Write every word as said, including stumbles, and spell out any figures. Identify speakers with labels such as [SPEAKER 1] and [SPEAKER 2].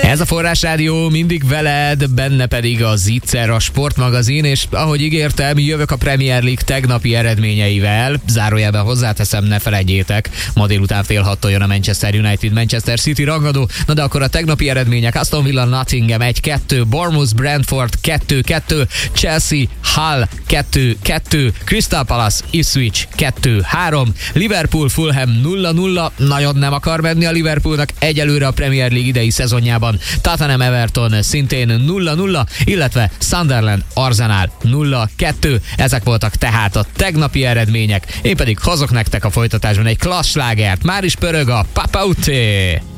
[SPEAKER 1] Ez a Forrás Rádió, mindig veled, benne pedig a Zicser, a sportmagazin, és ahogy ígértem, jövök a Premier League tegnapi eredményeivel. Zárójelben hozzáteszem, ne felejtjétek, ma délután fél hattól jön a Manchester United Manchester City rangadó. Na de akkor a tegnapi eredmények: Aston Villa Nottingham egy kettő, Bournemouth Brentford kettő kettő, Chelsea Hull kettő kettő, Crystal Palace Ipswich kettő három, Liverpool Fulham nulla nulla, nagyon nem akar menni a Liverpoolnak egyelőre a Premier League idei szezonjában. Tottenham Everton szintén nulla nulla, illetve Sunderland Arsenal nulla kettő. Ezek voltak tehát a tegnapi eredmények. Én pedig hozok nektek a folytatásban egy klassz slágert. Már is pörög a Papa Uté.